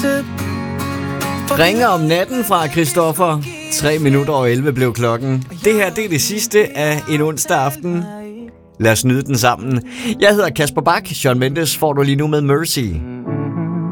Ringer om natten fra Christoffer. 3 minutter over 11 blev klokken. Det her, det er det sidste af en onsdag aften. Lad os nyde den sammen. Jeg hedder Kasper Bak. Shawn Mendes får du lige nu med Mercy.